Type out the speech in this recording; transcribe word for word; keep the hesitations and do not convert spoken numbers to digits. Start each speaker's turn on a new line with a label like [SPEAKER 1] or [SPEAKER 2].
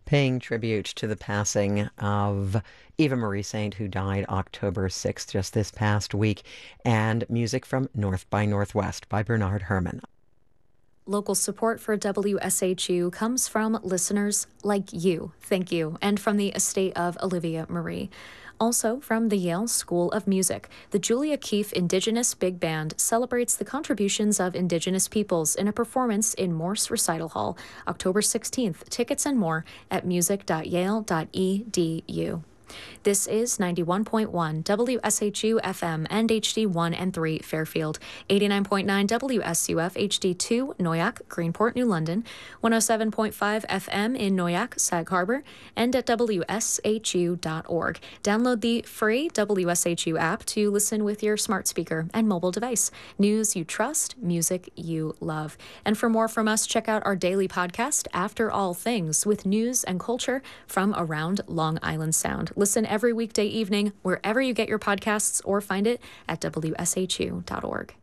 [SPEAKER 1] paying tribute to the passing of Eva Marie Saint, who died October sixth, just this past week, and music from North by Northwest by Bernard Herrmann.
[SPEAKER 2] Local support for W S H U comes from listeners like you. Thank you. And from the estate of Olivia Marie. Also from the Yale School of Music, the Julia Keefe Indigenous Big Band celebrates the contributions of Indigenous peoples in a performance in Morse Recital Hall, October sixteenth. Tickets and more at music dot yale dot e d u. This is ninety-one point one W S H U F M and H D one and three Fairfield, eighty-nine point nine W S U F H D two Noyac, Greenport, New London, one oh seven point five F M in Noyac, Sag Harbor, and at W S H U dot org. Download the free W S H U app to listen with your smart speaker and mobile device. News you trust, music you love. And for more from us, check out our daily podcast, After All Things, with news and culture from around Long Island Sound. Listen every weekday evening wherever you get your podcasts or find it at W S H U dot org.